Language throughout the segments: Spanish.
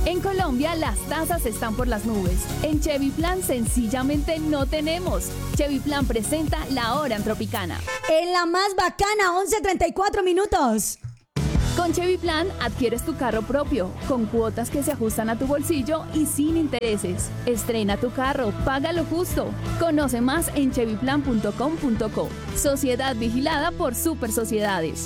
En Colombia las tasas están por las nubes. En Chevy Plan sencillamente no tenemos. Chevy Plan presenta La Hora en Tropicana. En la más bacana, 11:34 minutos. Con Chevy Plan adquieres tu carro propio, con cuotas que se ajustan a tu bolsillo y sin intereses. Estrena tu carro, paga lo justo. Conoce más en chevyplan.com.co. Sociedad vigilada por Super Sociedades.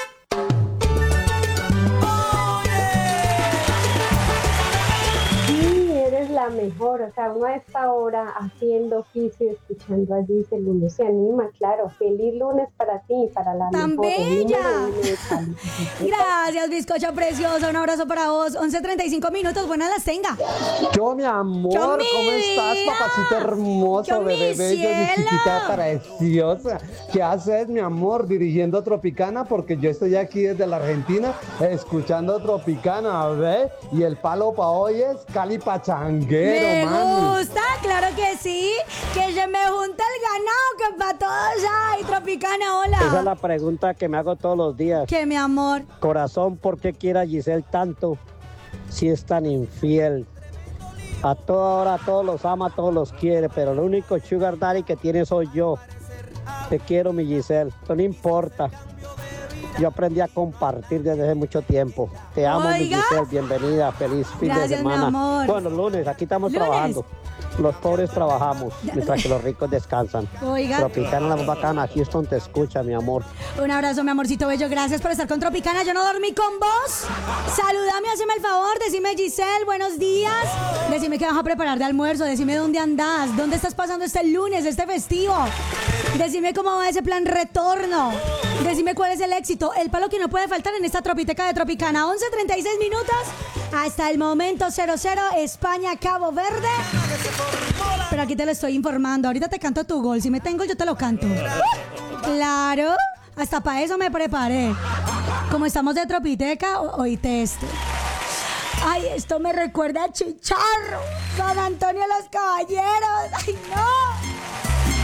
La mejor, o sea, uno a esta hora haciendo oficio, escuchando a Giselle, uno se anima, claro. Feliz lunes para ti, para la ¡Tan mejor, bella! Gracias, bizcocho precioso, un abrazo para vos. 11:35 minutos, buenas las tenga. Yo, mi amor, Yo, mi ¿cómo estás, vida. papacito hermoso, Yo, mi bebé bello, mi cielo. chiquita preciosa? ¿Qué haces, mi amor, dirigiendo Tropicana? Porque yo estoy aquí desde la Argentina, escuchando Tropicana, ¿ves? Y el palo pa' hoy es Cali Pachanguero, Me mami. gusta, claro que sí. Que se me junta el ganado, que para todos hay. Tropicana, hola. Esa es la pregunta que me hago todos los días. Que mi amor. Corazón, ¿por qué quiere a Giselle tanto si es tan infiel? A toda hora, a todos los ama, a todos los quiere, pero el único sugar daddy que tiene soy yo. Te quiero, mi Giselle, eso no importa. Yo aprendí a compartir desde hace mucho tiempo. Te amo, mi Oiga. Giselle, bienvenida, feliz fin Gracias, de semana. mi amor. Bueno, lunes, aquí estamos Lunes. trabajando. Los pobres trabajamos, mientras que los ricos descansan. Oiga. Tropicana, la más bacana, Houston te escucha, mi amor. Un abrazo, mi amorcito bello. Gracias por estar con Tropicana. Yo no dormí con vos. Saludame, haceme el favor. Decime, Giselle, buenos días. Decime qué vas a preparar de almuerzo. Decime dónde andás. ¿Dónde estás pasando este lunes, este festivo? Decime cómo va ese plan retorno. Decime cuál es el éxito. El palo que no puede faltar en esta tropiteca de Tropicana. 11:36 minutos. Hasta el momento 0-0. España, Cabo Verde. Pero aquí te lo estoy informando. Ahorita te canto tu gol. Si me tengo, yo te lo canto. Claro. Hasta para eso me preparé. Como estamos de tropiteca, oíste esto. Ay, esto me recuerda a Chicharro. San Antonio de los Caballeros. Ay, no.